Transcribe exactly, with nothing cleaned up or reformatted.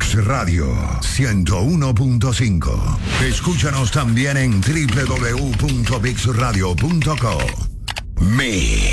Mix Radio ciento uno punto cinco. Escúchanos también en doble u doble u doble u punto mix radio punto com. Mix.